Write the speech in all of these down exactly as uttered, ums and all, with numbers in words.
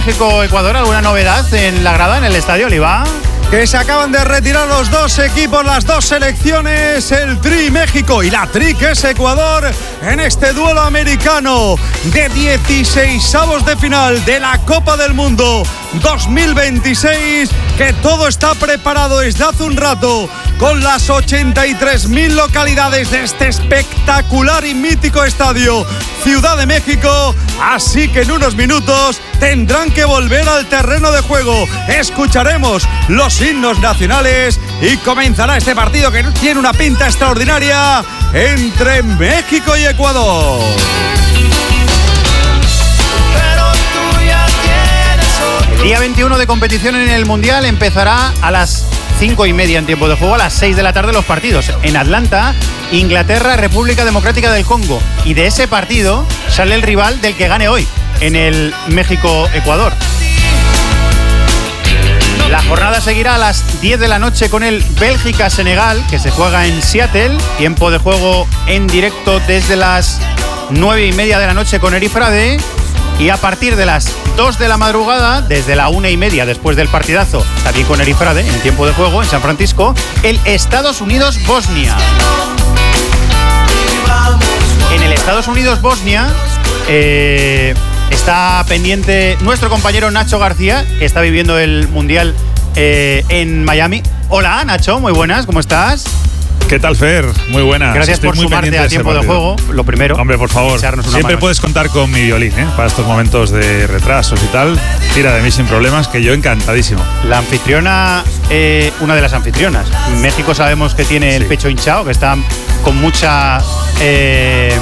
México-Ecuador, ¿alguna novedad en la grada, en el estadio, Oliva? Que se acaban de retirar los dos equipos, las dos selecciones, el Tri México y la Tri que es Ecuador, en este duelo americano de dieciseisavos de final de la Copa del Mundo dos mil veintiséis, que todo está preparado desde hace un rato con las ochenta y tres mil localidades de este espectacular y mítico estadio Ciudad de México. Así que en unos minutos tendrán que volver al terreno de juego. Escucharemos los himnos nacionales y comenzará este partido que tiene una pinta extraordinaria entre México y Ecuador. El día veintiuno de competición en el Mundial empezará a las cinco y media en tiempo de juego, a las seis de la tarde los partidos. En Atlanta, Inglaterra, República Democrática del Congo. Y de ese partido sale el rival del que gane hoy, en el México-Ecuador. La jornada seguirá a las diez de la noche con el Bélgica-Senegal, que se juega en Seattle. Tiempo de juego en directo desde las nueve y media de la noche con Erifrade. Y a partir de las dos de la madrugada, desde la una y media después del partidazo, también con Erifrade, en tiempo de juego en San Francisco, el Estados Unidos-Bosnia. En el Estados Unidos-Bosnia eh, está pendiente nuestro compañero Nacho García, que está viviendo el Mundial eh, en Miami. Hola, Nacho, muy buenas, ¿cómo estás? ¿Qué tal, Fer? Muy buenas. Gracias Estoy por muy sumarte a tiempo de juego, lo primero. Hombre, por favor, siempre mano. Puedes contar con mi violín, ¿eh? Para estos momentos de retrasos y tal. Tira de mí sin problemas, que yo encantadísimo. La anfitriona, eh, una de las anfitrionas. México sabemos que tiene el sí. pecho hinchado, que está con mucha... Eh,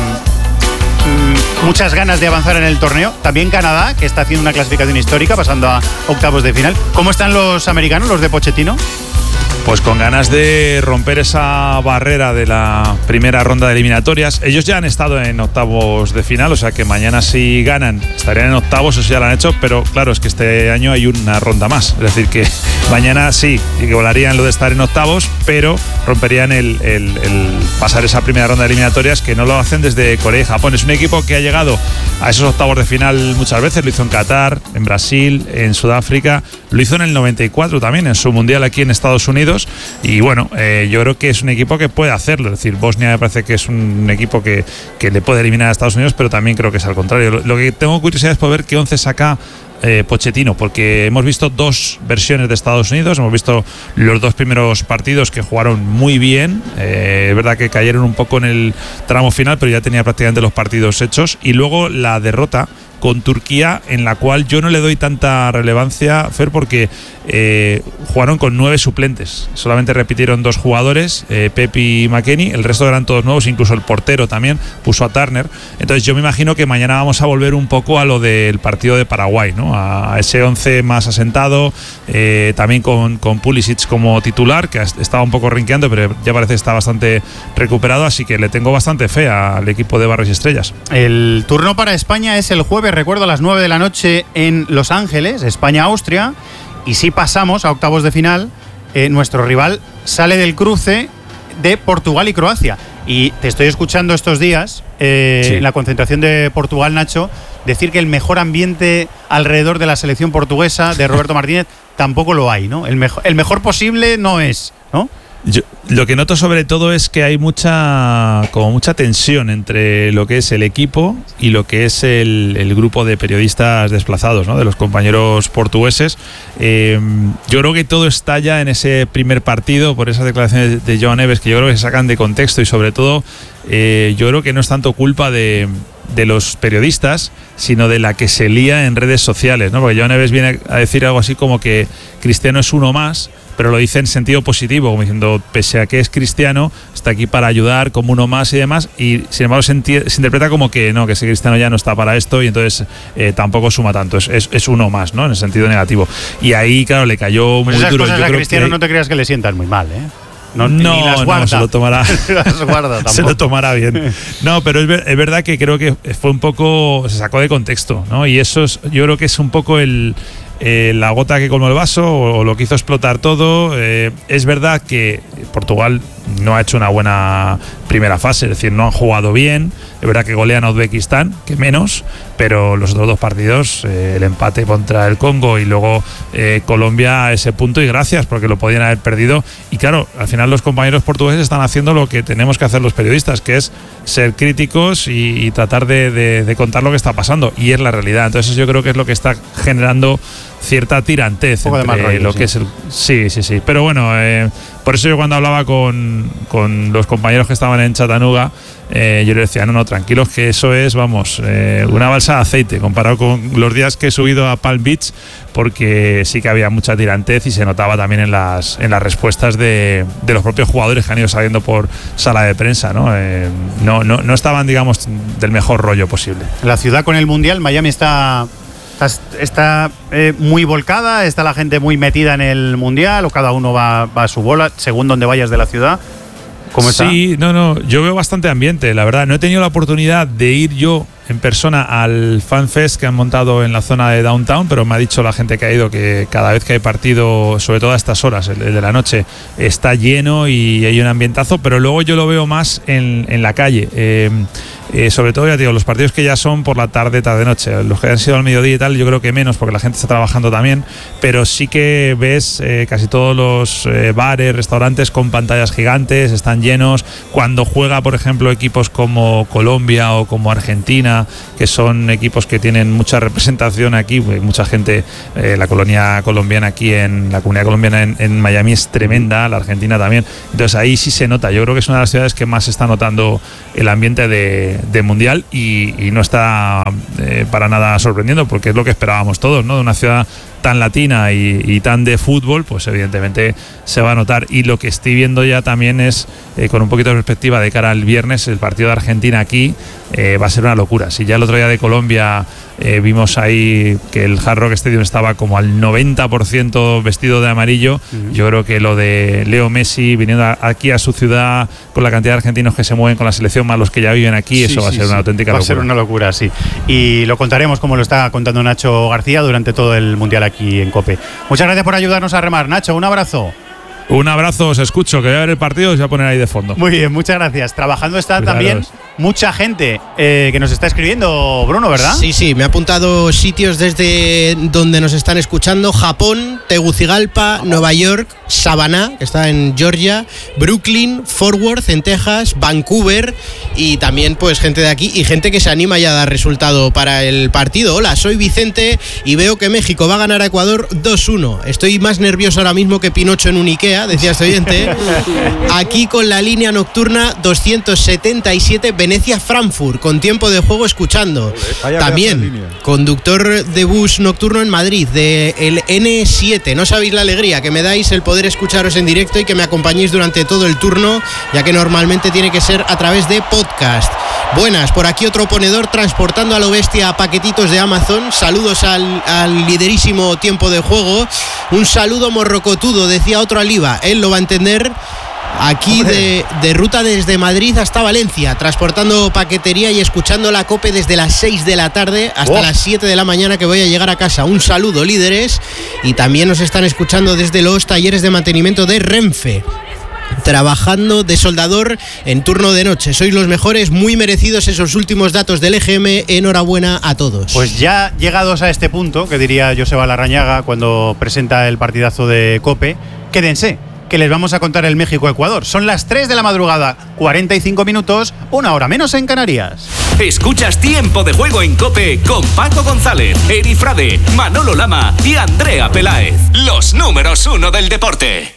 muchas ganas de avanzar en el torneo. También Canadá, que está haciendo una clasificación histórica, pasando a octavos de final. ¿Cómo están los americanos, los de Pochettino? Pues con ganas de romper esa barrera de la primera ronda de eliminatorias. Ellos ya han estado en octavos de final, o sea que mañana si ganan estarían en octavos, eso ya lo han hecho, pero claro, es que este año hay una ronda más. Es decir, que mañana sí, igualarían lo de estar en octavos, pero romperían el, el, el pasar esa primera ronda de eliminatorias, que no lo hacen desde Corea y Japón. Es un equipo que ha llegado a esos octavos de final muchas veces, lo hizo en Qatar, en Brasil, en Sudáfrica, lo hizo en el noventa y cuatro también, en su mundial aquí en Estados Unidos. Y bueno, eh, yo creo que es un equipo que puede hacerlo. Es decir, Bosnia me parece que es un equipo que, que le puede eliminar a Estados Unidos, pero también creo que es al contrario. Lo, lo que tengo curiosidad es por ver qué once saca eh, Pochettino, porque hemos visto dos versiones de Estados Unidos, hemos visto los dos primeros partidos que jugaron muy bien. Eh, es verdad que cayeron un poco en el tramo final, pero ya tenía prácticamente los partidos hechos. Y luego la derrota con Turquía, en la cual yo no le doy tanta relevancia, Fer, porque eh, jugaron con nueve suplentes. Solamente repitieron dos jugadores, eh, Pepi y McKennie, el resto eran todos nuevos, incluso el portero también puso a Turner. Entonces yo me imagino que mañana vamos a volver un poco a lo del partido de Paraguay, ¿no? A ese once más asentado, eh, también con, con Pulisic como titular, que estaba un poco rinqueando, pero ya parece que está bastante recuperado, así que le tengo bastante fe al equipo de Barros y Estrellas. El turno para España es el jueves, recuerdo, a las nueve de la noche en Los Ángeles, España-Austria, y si pasamos a octavos de final, eh, nuestro rival sale del cruce de Portugal y Croacia. Y te estoy escuchando estos días, eh, sí. en la concentración de Portugal, Nacho, decir que el mejor ambiente alrededor de la selección portuguesa de Roberto Martínez tampoco lo hay, ¿no? El, mejo- el mejor posible no es, ¿no? Yo, lo que noto sobre todo es que hay mucha como mucha tensión entre lo que es el equipo y lo que es el, el grupo de periodistas desplazados, ¿no? De los compañeros portugueses. Eh, yo creo que todo estalla en ese primer partido por esas declaraciones de João Neves, que yo creo que se sacan de contexto, y sobre todo eh, yo creo que no es tanto culpa de de los periodistas, sino de la que se lía en redes sociales, ¿no? Porque João Neves viene a decir algo así como que Cristiano es uno más, pero lo dice en sentido positivo, como diciendo, pese a que es Cristiano, está aquí para ayudar como uno más y demás, y sin embargo se, enti- se interpreta como que no, que ese Cristiano ya no está para esto, y entonces eh, tampoco suma tanto, es, es, es uno más, ¿no? En el sentido negativo. Y ahí, claro, le cayó pues muy esas duro. Cosas Yo a creo Cristiano que... no te creas que le sientan muy mal, ¿eh? No, no, ni las guarda. no, se lo tomará. las guarda tampoco. Se lo tomará bien. No, pero es, ver, es verdad que creo que fue un poco, se sacó de contexto, ¿no? Y eso es, yo creo que es un poco el, eh, la gota que colmó el vaso, o, o lo que hizo explotar todo. Eh, es verdad que Portugal no ha hecho una buena primera fase, es decir, no han jugado bien. Es verdad que golean a Uzbekistán, que menos, pero los otros dos partidos, eh, el empate contra el Congo y luego eh, Colombia a ese punto, y gracias, porque lo podían haber perdido. Y claro, al final los compañeros portugueses están haciendo lo que tenemos que hacer los periodistas, que es ser críticos y, y tratar de, de, de contar lo que está pasando, y es la realidad. Entonces yo creo que es lo que está generando cierta tirantez entre rollo, lo sí. que es el sí sí sí pero bueno, eh, por eso yo cuando hablaba con, con los compañeros que estaban en Chattanooga, eh, yo les decía, no, no, tranquilos, que eso es, vamos, eh, una balsa de aceite comparado con los días que he subido a Palm Beach, porque sí que había mucha tirantez y se notaba también en las en las respuestas de, de los propios jugadores que han ido saliendo por sala de prensa, ¿no? Eh, no, no, no estaban, digamos, del mejor rollo posible. La ciudad con el Mundial, Miami está Está, está eh, muy volcada, está la gente muy metida en el Mundial, o cada uno va, va a su bola, según donde vayas de la ciudad. ¿Cómo está? Sí, no, no, yo veo bastante ambiente, la verdad. No he tenido la oportunidad de ir yo en persona al FanFest que han montado en la zona de Downtown, pero me ha dicho la gente que ha ido que cada vez que hay partido, sobre todo a estas horas, el, el de la noche, está lleno y hay un ambientazo, pero luego yo lo veo más en, en la calle. Eh, Eh, sobre todo, ya te digo, los partidos que ya son por la tarde, tarde-noche, los que han sido al mediodía y tal, yo creo que menos, porque la gente está trabajando también, pero sí que ves eh, casi todos los eh, bares, restaurantes con pantallas gigantes, están llenos. Cuando juega, por ejemplo, equipos como Colombia o como Argentina, que son equipos que tienen mucha representación aquí, mucha gente, eh, la colonia colombiana aquí, en la comunidad colombiana en, en Miami es tremenda, la Argentina también, entonces ahí sí se nota. Yo creo que es una de las ciudades que más se está notando el ambiente de de mundial, y, y no está eh, para nada sorprendiendo, porque es lo que esperábamos todos, ¿no? De una ciudad tan latina y, y tan de fútbol, pues evidentemente se va a notar. Y lo que estoy viendo ya también es, eh, con un poquito de perspectiva de cara al viernes, el partido de Argentina aquí eh, va a ser una locura. Si ya el otro día de Colombia eh, vimos ahí que el Hard Rock Stadium estaba como al noventa por ciento vestido de amarillo, uh-huh. Yo creo que lo de Leo Messi viniendo a, aquí a su ciudad, con la cantidad de argentinos que se mueven con la selección, más los que ya viven aquí, sí, eso va sí, a ser sí. una auténtica va locura. Va a ser una locura, sí. Y lo contaremos, como lo está contando Nacho García, durante todo el Mundial aquí en COPE. Muchas gracias por ayudarnos a remar, Nacho, un abrazo. Un abrazo, os escucho, que voy a ver el partido y os voy a poner ahí de fondo. Muy bien, muchas gracias. Trabajando está Cuidaros. También mucha gente eh, que nos está escribiendo, Bruno, ¿verdad? Sí, sí, me ha apuntado sitios desde donde nos están escuchando: Japón, Tegucigalpa, Nueva York, Savannah, que está en Georgia, Brooklyn, Fort Worth, en Texas, Vancouver, y también pues gente de aquí y gente que se anima ya a dar resultado para el partido. Hola, soy Vicente y veo que México va a ganar a Ecuador dos uno. Estoy más nervioso ahora mismo que Pinocho en un Ikea, decía este oyente. Aquí con la línea nocturna doscientos setenta y siete Venecia-Frankfurt, con tiempo de juego escuchando. También conductor de bus nocturno en Madrid, de el ene siete. No sabéis la alegría que me dais el poder escucharos en directo y que me acompañéis durante todo el turno, ya que normalmente tiene que ser a través de podcast. Buenas, por aquí otro ponedor transportando a lo bestia paquetitos de Amazon. Saludos al, al liderísimo tiempo de juego. Un saludo morrocotudo, decía otro Aliva, él lo va a entender. Aquí de, de ruta desde Madrid hasta Valencia, transportando paquetería y escuchando la COPE desde las seis de la tarde hasta oh. las siete de la mañana, que voy a llegar a casa. Un saludo, líderes. Y también nos están escuchando desde los talleres de mantenimiento de Renfe, trabajando de soldador en turno de noche. Sois los mejores, muy merecidos esos últimos datos del E G M. Enhorabuena a todos. Pues ya llegados a este punto, que diría Joseba Larrañaga cuando presenta el partidazo de COPE, quédense, que les vamos a contar el México-Ecuador. Son las tres de la madrugada, cuarenta y cinco minutos, una hora menos en Canarias. Escuchas Tiempo de Juego en COPE con Paco González, Eri Frade, Manolo Lama y Andrea Peláez. Los números uno del deporte.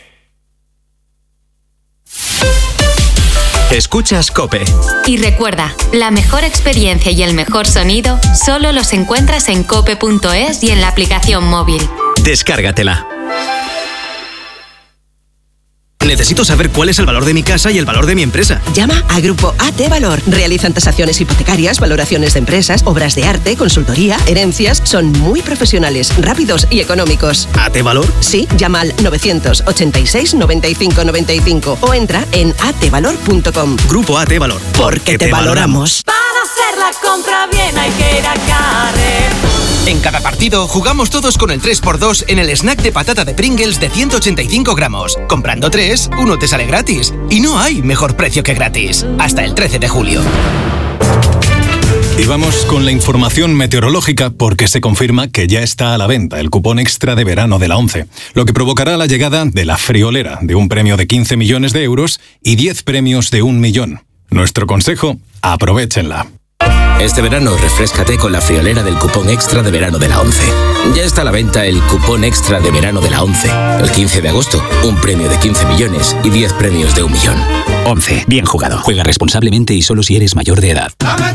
Escuchas COPE. Y recuerda, la mejor experiencia y el mejor sonido solo los encuentras en cope punto es y en la aplicación móvil. Descárgatela. Necesito saber cuál es el valor de mi casa y el valor de mi empresa. Llama a Grupo A T Valor. Realizan tasaciones hipotecarias, valoraciones de empresas, obras de arte, consultoría, herencias. Son muy profesionales, rápidos y económicos. ¿A T Valor? Sí, llama al novecientos ochenta y seis noventa y cinco noventa y cinco o entra en a t valor punto com. Grupo A T Valor. Porque, Porque te, te valoramos. valoramos. hacer la compra bien hay que ir a Carrefour. En cada partido jugamos todos con el tres por dos en el snack de patata de Pringles de ciento ochenta y cinco gramos. Comprando tres, uno te sale gratis. Y no hay mejor precio que gratis. Hasta el trece de julio. Y vamos con la información meteorológica porque se confirma que ya está a la venta el cupón extra de verano de la ONCE, lo que provocará la llegada de la friolera de un premio de quince millones de euros y diez premios de un millón. Nuestro consejo, aprovéchenla. Este verano refréscate con la friolera del cupón extra de verano de la ONCE. Ya está a la venta el cupón extra de verano de la ONCE. El quince de agosto, un premio de quince millones y diez premios de un millón. ONCE. Bien jugado. Juega responsablemente y solo si eres mayor de edad.